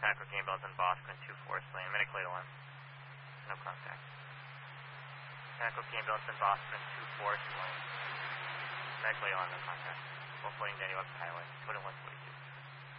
Packard ambulance in Boston, 2-4 lane, medic late alarm. No contact. Packard ambulance in Boston, 2-4 lane. Medic late alarm, no contact. 140 Danny West Highway, 2142.